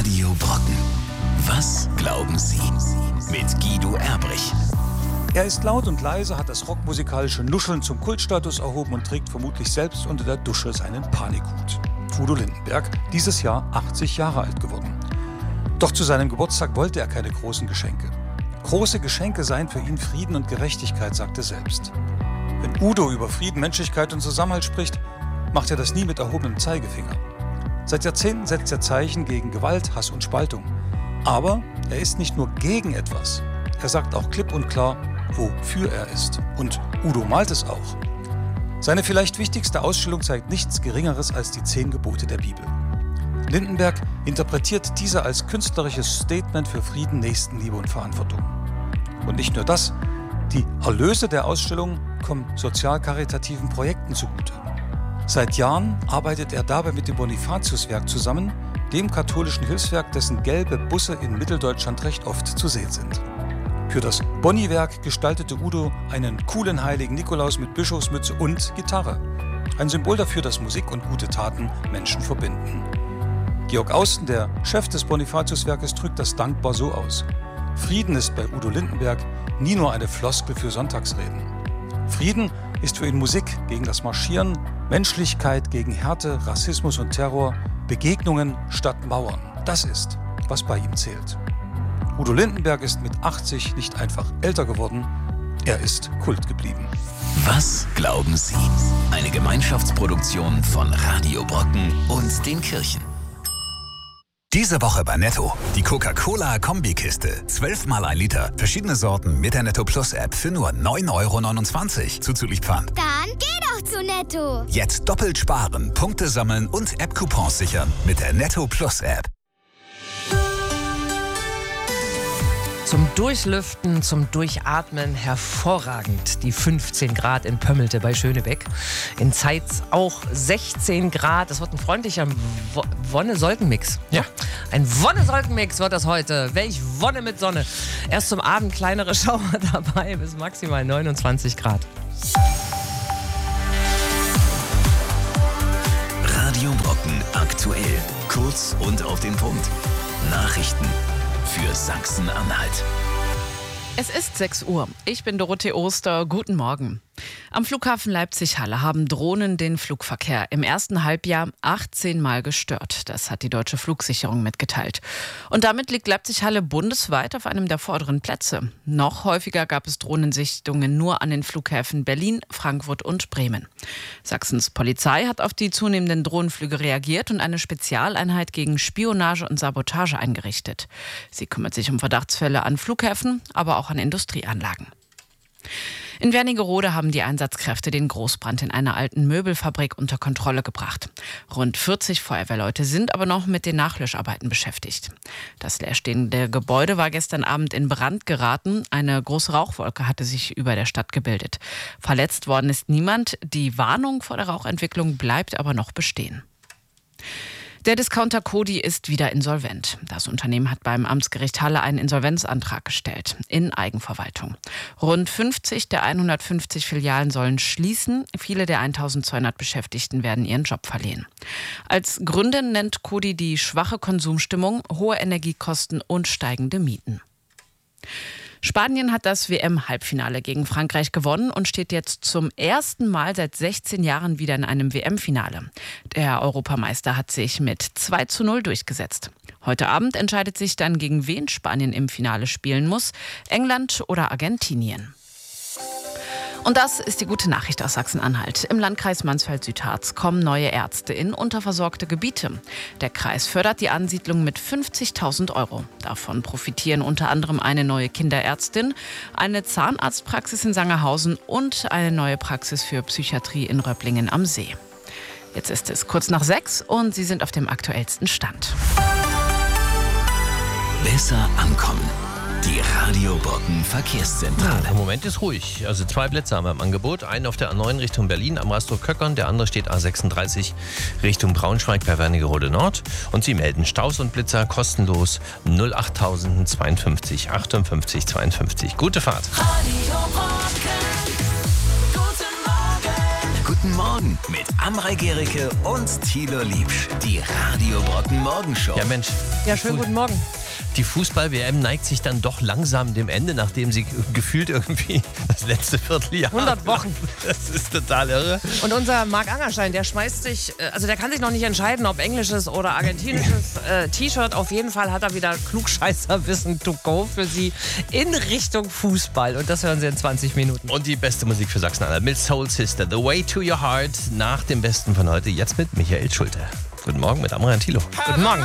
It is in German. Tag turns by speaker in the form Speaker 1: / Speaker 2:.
Speaker 1: Radio Brocken. Was glauben Sie? Mit Guido Erbrich.
Speaker 2: Er ist laut und leise, hat das rockmusikalische Nuscheln zum Kultstatus erhoben und trägt vermutlich selbst unter der Dusche seinen Panikhut. Udo Lindenberg, dieses Jahr 80 Jahre alt geworden. Doch zu seinem Geburtstag wollte er keine großen Geschenke. Große Geschenke seien für ihn Frieden und Gerechtigkeit, sagt er selbst. Wenn Udo über Frieden, Menschlichkeit und Zusammenhalt spricht, macht er das nie mit erhobenem Zeigefinger. Seit Jahrzehnten setzt er Zeichen gegen Gewalt, Hass und Spaltung. Aber er ist nicht nur gegen etwas. Er sagt auch klipp und klar, wofür er ist. Und Udo malt es auch. Seine vielleicht wichtigste Ausstellung zeigt nichts Geringeres als die 10 Gebote der Bibel. Lindenberg interpretiert diese als künstlerisches Statement für Frieden, Nächstenliebe und Verantwortung. Und nicht nur das, die Erlöse der Ausstellung kommen sozial-karitativen Projekten zugute. Seit Jahren arbeitet er dabei mit dem Bonifatiuswerk zusammen, dem katholischen Hilfswerk, dessen gelbe Busse in Mitteldeutschland recht oft zu sehen sind. Für das Bonni-Werk gestaltete Udo einen coolen heiligen Nikolaus mit Bischofsmütze und Gitarre. Ein Symbol dafür, dass Musik und gute Taten Menschen verbinden. Georg Austen, der Chef des Bonifatiuswerkes, drückt das dankbar so aus. Frieden ist bei Udo Lindenberg nie nur eine Floskel für Sonntagsreden. Frieden ist für ihn Musik gegen das Marschieren, Menschlichkeit gegen Härte, Rassismus und Terror, Begegnungen statt Mauern. Das ist, was bei ihm zählt. Udo Lindenberg ist mit 80 nicht einfach älter geworden, er ist Kult geblieben.
Speaker 1: Was glauben Sie? Eine Gemeinschaftsproduktion von Radio Brocken und den Kirchen. Diese Woche bei Netto. Die Coca-Cola-Kombikiste. 12 mal 1 Liter. Verschiedene Sorten mit der Netto Plus App für nur 9,29 € zuzüglich Pfand.
Speaker 3: Dann geh doch zu Netto.
Speaker 1: Jetzt doppelt sparen, Punkte sammeln und App-Coupons sichern mit der Netto Plus App.
Speaker 4: Zum Durchlüften, zum Durchatmen hervorragend. Die 15 Grad in Pömmelte bei Schönebeck. In Zeitz auch 16 Grad. Das wird ein freundlicher Wonne-Solken-Mix. Ja, ein Wonne-Solken-Mix wird das heute. Welch Wonne mit Sonne. Erst zum Abend kleinere Schauer dabei bis maximal 29 Grad.
Speaker 1: Radio Brocken aktuell. Kurz und auf den Punkt. Nachrichten für Sachsen-Anhalt.
Speaker 5: Es ist 6 Uhr. Ich bin Dorothee Oster. Guten Morgen. Am Flughafen Leipzig-Halle haben Drohnen den Flugverkehr im ersten Halbjahr 18 Mal gestört. Das hat die Deutsche Flugsicherung mitgeteilt. Und damit liegt Leipzig-Halle bundesweit auf einem der vorderen Plätze. Noch häufiger gab es Drohnensichtungen nur an den Flughäfen Berlin, Frankfurt und Bremen. Sachsens Polizei hat auf die zunehmenden Drohnenflüge reagiert und eine Spezialeinheit gegen Spionage und Sabotage eingerichtet. Sie kümmert sich um Verdachtsfälle an Flughäfen, aber auch an Industrieanlagen. In Wernigerode haben die Einsatzkräfte den Großbrand in einer alten Möbelfabrik unter Kontrolle gebracht. Rund 40 Feuerwehrleute sind aber noch mit den Nachlöscharbeiten beschäftigt. Das leerstehende Gebäude war gestern Abend in Brand geraten. Eine große Rauchwolke hatte sich über der Stadt gebildet. Verletzt worden ist niemand. Die Warnung vor der Rauchentwicklung bleibt aber noch bestehen. Der Discounter Coty ist wieder insolvent. Das Unternehmen hat beim Amtsgericht Halle einen Insolvenzantrag gestellt in Eigenverwaltung. Rund 50 der 150 Filialen sollen schließen. Viele der 1200 Beschäftigten werden ihren Job verlieren. Als Gründe nennt Coty die schwache Konsumstimmung, hohe Energiekosten und steigende Mieten. Spanien hat das WM-Halbfinale gegen Frankreich gewonnen und steht jetzt zum ersten Mal seit 16 Jahren wieder in einem WM-Finale. Der Europameister hat sich mit 2:0 durchgesetzt. Heute Abend entscheidet sich dann, gegen wen Spanien im Finale spielen muss: England oder Argentinien. Und das ist die gute Nachricht aus Sachsen-Anhalt. Im Landkreis Mansfeld-Südharz kommen neue Ärzte in unterversorgte Gebiete. Der Kreis fördert die Ansiedlung mit 50.000 €. Davon profitieren unter anderem eine neue Kinderärztin, eine Zahnarztpraxis in Sangerhausen und eine neue Praxis für Psychiatrie in Röpplingen am See. Jetzt ist es kurz nach 6 und Sie sind auf dem aktuellsten Stand.
Speaker 1: Besser ankommen. Die Radio Brocken Verkehrszentrale.
Speaker 6: Im Moment ist ruhig. Also 2 Plätze haben wir im Angebot. Einen auf der A9 Richtung Berlin am Rastorf-Köckern. Der andere steht A36 Richtung Braunschweig bei Wernigerode Nord. Und Sie melden Staus und Blitzer kostenlos 08052 58 52. Gute Fahrt.
Speaker 1: Guten Morgen mit Amrei Gericke und Thilo Liebsch. Die Radio Brocken Morgenshow.
Speaker 6: Ja, Mensch.
Speaker 4: Ja, schönen guten Morgen.
Speaker 6: Die Fußball-WM neigt sich dann doch langsam dem Ende, nachdem sie gefühlt irgendwie das letzte Vierteljahr...
Speaker 4: 100 Wochen.
Speaker 6: Das ist total irre.
Speaker 4: Und unser Marc Angerstein, der schmeißt sich, also der kann sich noch nicht entscheiden, ob englisches oder argentinisches T-Shirt. Auf jeden Fall hat er wieder Klugscheißerwissen to go für Sie in Richtung Fußball. Und das hören Sie in 20 Minuten.
Speaker 6: Und die beste Musik für Sachsen-Anhalt mit Soul Sister, The Way to Your Heart, nach dem Besten von heute, jetzt mit Michael Schulte. Guten Morgen mit Amrei und Thilo.
Speaker 4: Guten Morgen.